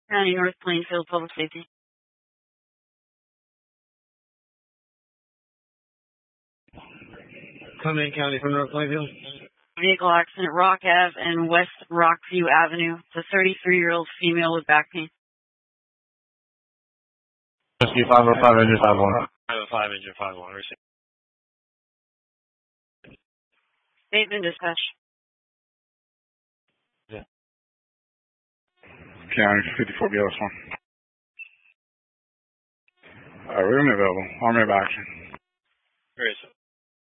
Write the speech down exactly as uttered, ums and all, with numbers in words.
County, North Plainfield, Public Safety. Come in, County from North Plainfield. Vehicle accident, Rock Ave and West Rockview Avenue. It's a thirty-three-year-old female with back pain. Rescue five oh five, engine five one. five oh five, engine five one. Receive. Statement dispatch. Yeah. County fifty-four B L S one. Uh, room available. Army of action. Where is it?